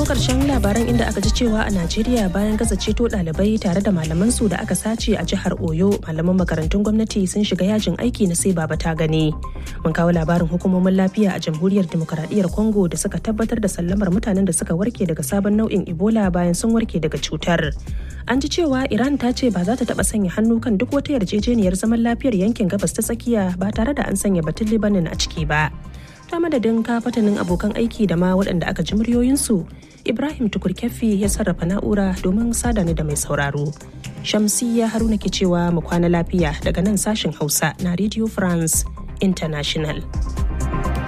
karshen labaran inda aka ji cewa a Najeriya bayan gaza ceto ɗalibai tare da malamansu da aka sace a jihar Oyo, malaman makarantun gwamnati sun shiga yajin aiki na sai baba ta gani. Mun kawo labarin hukumomin lafiya a Jamhuriyar Dimokuraɗiyyar Congo da suka tabbatar da sallamar mutanen da suka warke daga sabon nau'in Ebola bayan sun warke daga cutar. An ji cewa Iran ta ce ba za ta taɓa sanya hannu kan duk wata yarjejeniyar zaman lafiyar yankin gabas ta tsakiya ba tare da an sanya batun Lebanon a ciki ba. Ta madadin kafatanin abokan aiki da ma waɗanda aka ji muryoyinsu, Ibrahim Tukur-Keffi ya sarrafa na'ura domin sada ni da mai sauraro. Shamsiyya Haruna ke cewa mu kwana lafiya daga nan sashen Hausa na Radio France International.